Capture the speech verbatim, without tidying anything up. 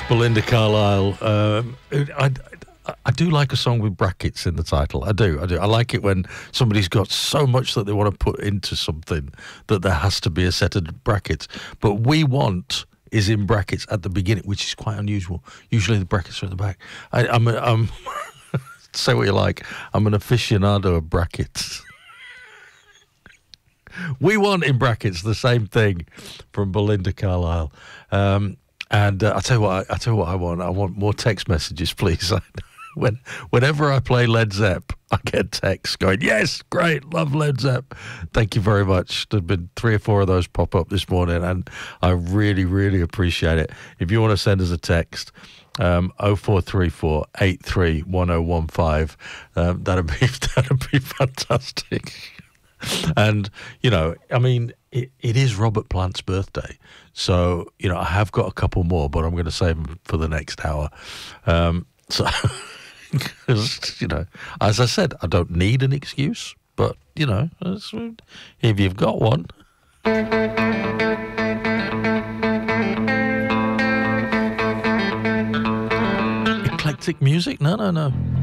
Belinda Carlisle. Um, I, I, I do like a song with brackets in the title. I do, I do. I like it when somebody's got so much that they want to put into something that there has to be a set of brackets. But We Want is in brackets at the beginning, which is quite unusual. Usually the brackets are at the back. I, I'm, a, I'm say what you like. I'm an aficionado of brackets. We Want in brackets, the same thing from Belinda Carlisle. Um, and uh, I tell you what, I, I tell you what I want. I want more text messages, please. when whenever I play Led Zepp, I get texts going, "Yes, great, love Led Zepp." Thank you very much. There've been three or four of those pop up this morning, and I really, really appreciate it. If you want to send us a text, um, oh four three four, eight three one oh one five, um, that'd be that'd be fantastic. And, you know, I mean, it, it is Robert Plant's birthday. So, you know, I have got a couple more, but I'm going to save them for the next hour. Um, so, because, you know, as I said, I don't need an excuse, but, you know, if you've got one. Eclectic music? No, no, no.